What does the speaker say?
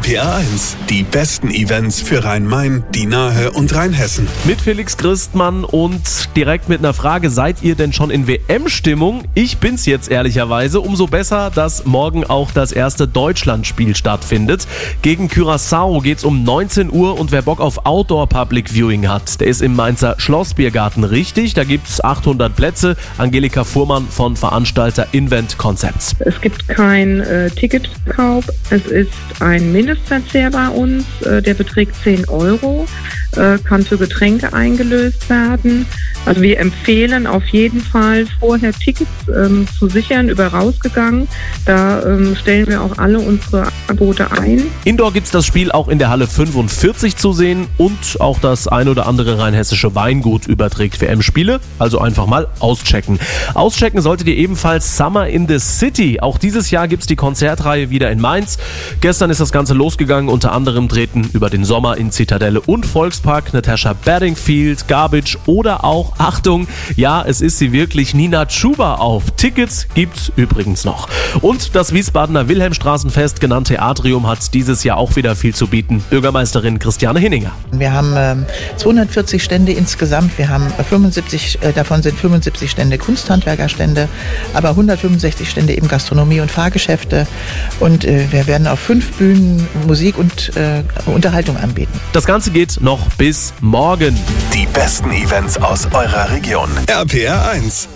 RPR1, die besten Events für Rhein-Main, die Nahe und Rheinhessen. Mit Felix Christmann und direkt mit einer Frage, seid ihr denn schon in WM-Stimmung? Ich bin's jetzt ehrlicherweise. Umso besser, dass morgen auch das erste Deutschlandspiel stattfindet. Gegen Curaçao geht's um 19 Uhr und wer Bock auf Outdoor-Public-Viewing hat, der ist im Mainzer Schlossbiergarten richtig. Da gibt's 800 Plätze. Angelika Fuhrmann von Veranstalter Invent Concepts. Es gibt kein Ticketkauf. Es ist ein Mindestverzehr bei uns, der beträgt 10 €, kann für Getränke eingelöst werden. Also wir empfehlen auf jeden Fall vorher Tickets zu sichern, über Rausgegangen. Da stellen wir auch alle unsere Angebote ein. Indoor gibt's das Spiel auch in der Halle 45 zu sehen und auch das ein oder andere rheinhessische Weingut überträgt WM-Spiele. Also einfach mal auschecken. Auschecken solltet ihr ebenfalls Summer in the City. Auch dieses Jahr gibt's die Konzertreihe wieder in Mainz. Gestern ist das Ganze losgegangen. Unter anderem treten über den Sommer in Zitadelle und Volkspark Natasha Bedingfield, Garbage oder auch, Achtung, ja, es ist sie wirklich, Nina Chuba auf. Tickets gibt's übrigens noch. Und das Wiesbadener Wilhelmstraßenfest, genannt Theatrium, hat dieses Jahr auch wieder viel zu bieten. Bürgermeisterin Christiane Hinninger. Wir haben 240 Stände insgesamt. Wir haben 75, davon sind 75 Stände Kunsthandwerkerstände, aber 165 Stände eben Gastronomie und Fahrgeschäfte. Und wir werden auf 5 Bühnen Musik und Unterhaltung anbieten. Das Ganze geht noch bis morgen. Die besten Events aus eurer Region. RPR1.